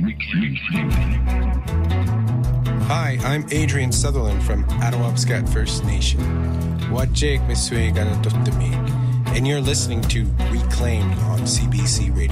Hi, I'm Adrian Sutherland from Attawabscat First Nation. Wajek Miswega na Tuttami. And you're listening to Reclaimed on CBC Radio.